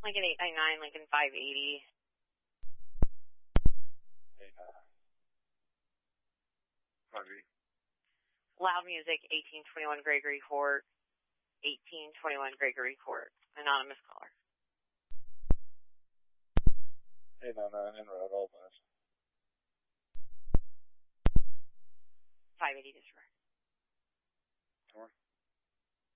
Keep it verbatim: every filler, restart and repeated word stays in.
Lincoln eight ninety-nine, Lincoln five eighty. eight nine. five eighty. Loud Music, eighteen twenty-one Gregory Court. eighteen twenty-one Gregory Court. Anonymous caller. eight ninety-nine, en route, all plans. five eighty, disregard. Tomorrow.